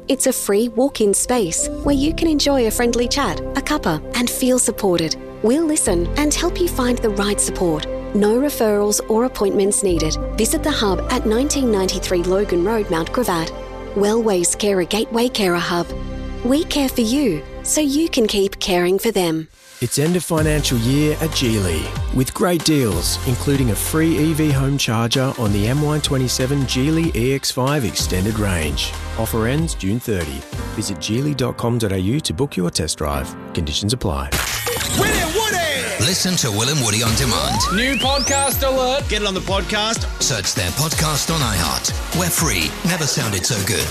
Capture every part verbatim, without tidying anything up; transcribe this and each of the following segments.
It's a free walk-in space where you can enjoy a friendly chat, a cuppa, and feel supported. We'll listen and help you find the right support. No referrals or appointments needed. Visit the Hub at nineteen ninety-three Logan Road, Mount Gravatt. Wellways Carer Gateway Carer Hub. We care for you, so you can keep caring for them. It's end of financial year at Geely, with great deals, including a free E V home charger on the M Y twenty-seven Geely E X five Extended Range. Offer ends June thirtieth. Visit geely dot com dot a u to book your test drive. Conditions apply. Will and Woody! Listen to Will and Woody on demand. New podcast alert. Get it on the podcast. Search their podcast on iHeart. We're free. Never sounded so good.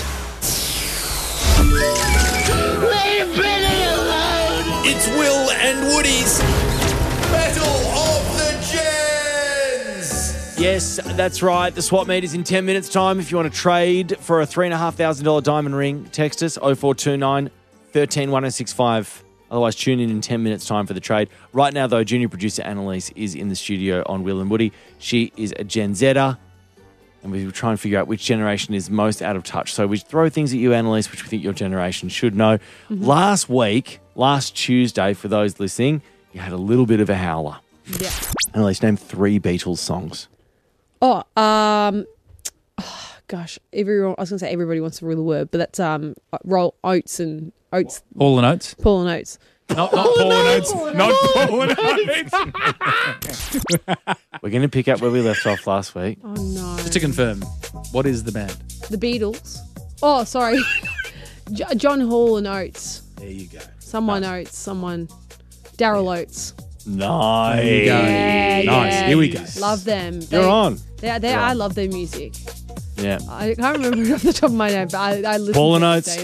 Leave Billy alone! It's Will and Woody's Battle of the Gens. Yes, that's right. The swap meet is in ten minutes' time. If you want to trade for a three thousand five hundred dollars diamond ring, text us oh four two nine, one three, one oh six five. Otherwise, tune in in ten minutes' time for the trade. Right now, though, junior producer Annalise is in the studio on Will and Woody. She is a Gen Zer, and we will try and figure out which generation is most out of touch. So we throw things at you, Annalise, which we think your generation should know. Mm-hmm. Last week, last Tuesday, for those listening, you had a little bit of a howler. Yeah. Annalise, name three Beatles songs. Oh, um, oh, gosh, everyone. I was going to say everybody wants to rule the word, but that's um, roll oats and oats. Paul and Oates. Paul and Oates. Not, not Paul and Oates. Not Paul and Oates. We're going to pick up where we left off last week. Oh no! Just to confirm, what is the band? The Beatles. Oh, sorry, J- John Hall and Oates. There you go. Someone nice. Oates. Someone. Daryl Oates. Nice. There you go. Yeah, nice. yeah. Here we go. Love them. You're they, on. They, they, You're I on. love their music. Yeah. I can't remember off the top of my head, but I, I listen Paul to and it Oates. daily.